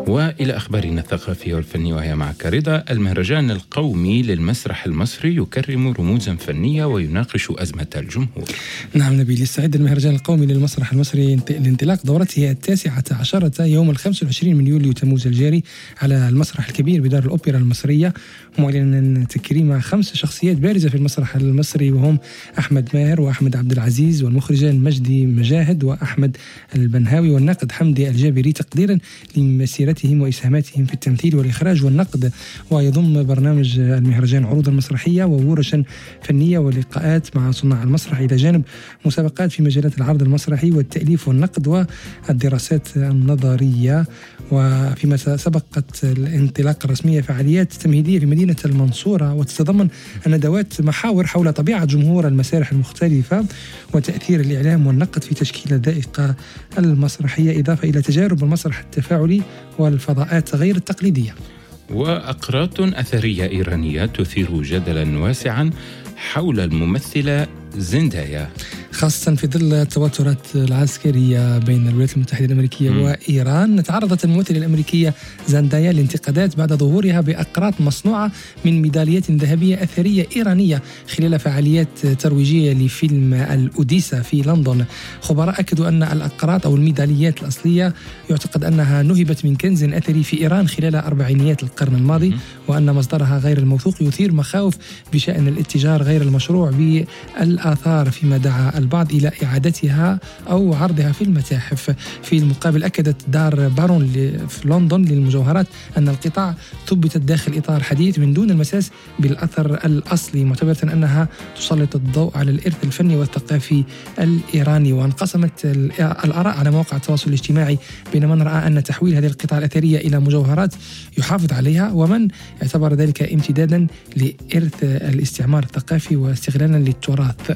وإلى أخبارنا الثقافية والفنية، وهي معك رضا. المهرجان القومي للمسرح المصري يكرم رموزا فنية ويناقش أزمة الجمهور. نعم نبيل، يستعد المهرجان القومي للمسرح المصري لانطلاق دورته 19 يوم 25 من يوليو تموز الجاري على المسرح الكبير بدار الأوبرا المصرية، معلنا تكريم 5 شخصيات بارزة في المسرح المصري، وهم أحمد ماهر وأحمد عبد العزيز والمخرجان مجدي مجاهد وأحمد البنهاوي والناقد حمدي الجابري، تقديرا لمسيرتهم وإسهاماتهم في التمثيل والإخراج والنقد. ويضم برنامج المهرجان عروضا مسرحية وورشا فنية ولقاءات مع صناع المسرح، إلى جانب مسابقات في مجالات العرض المسرحي والتأليف والنقد والدراسات النظرية. وفيما سبقت الانطلاق الرسمية فعاليات تمهيدية في مدينة المنصورة، وتتضمن الندوات محاور حول طبيعة جمهور المسارح المختلفة وتأثير الإعلام والنقد في تشكيل الذائقة المسرحية، إضافة إلى تجارب المسرح التفاعلي والفضاءات غير التقليدية. وأقراط أثرية إيرانية تثير جدلا واسعا حول الممثلة زندايا، خاصة في ظل التوترات العسكرية بين الولايات المتحدة الأمريكية وإيران. تعرضت الممثلة الأمريكية زندايا لانتقادات بعد ظهورها بأقراط مصنوعة من ميداليات ذهبية أثرية إيرانية خلال فعاليات ترويجية لفيلم الأوديسا في لندن. خبراء أكدوا أن الأقراط أو الميداليات الأصلية يعتقد أنها نهبت من كنز أثري في إيران خلال أربعينيات القرن الماضي، وأن مصدرها غير الموثوق يثير مخاوف بشأن الاتجار غير المشروع بالآثار، فيما دعا البعض إلى إعادتها أو عرضها في المتاحف. في المقابل أكدت دار بارون في لندن للمجوهرات أن القطاع ثبتت داخل إطار حديث من دون المساس بالأثر الأصلي، معتبرة أنها تسلط الضوء على الإرث الفني والثقافي الإيراني. وانقسمت الآراء على مواقع التواصل الاجتماعي بين من رأى أن تحويل هذه القطع الأثرية إلى مجوهرات يحافظ عليها، ومن اعتبر ذلك امتدادا لإرث الاستعمار الثقافي واستغلالا للتراث.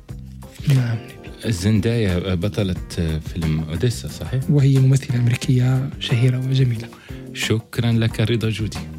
نعم. زندايا بطلة فيلم أوديسا صحيح؟ وهي ممثلة أمريكية شهيرة وجميلة. شكرا لك رضا جودي.